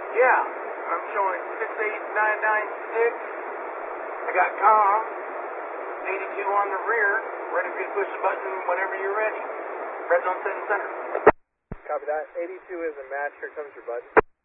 Yeah, I'm showing 68996. I got COM, 82 on the rear, ready for you to push the button whenever you're ready. Red zone set in center. Copy that. 82 is a match. Here comes your button.